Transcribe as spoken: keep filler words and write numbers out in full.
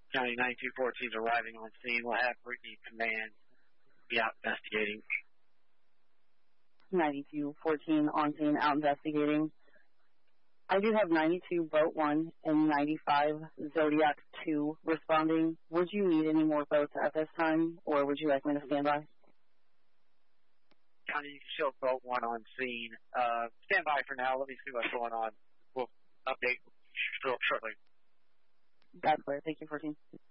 County ninety-two fourteen is arriving on scene. We'll have Brittany Command be out investigating. ninety-two fourteen on scene, out investigating. I do have ninety-two Boat one and ninety-five Zodiac two responding. Would you need any more boats at this time, or would you like me to stand by? County, you can show Boat one on scene. Uh, stand by for now. Let me see what's going on. We'll update shortly. That's clear. Thank you, fourteen.